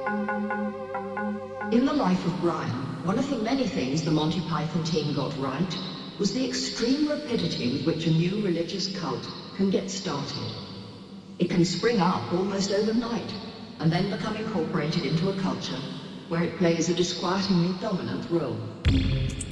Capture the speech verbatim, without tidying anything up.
In the life of Brian, one of the many things the Monty Python team got right was the extreme rapidity with which a new religious cult can get started. It can spring up almost overnight and then become incorporated into a culture where it plays a disquietingly dominant role.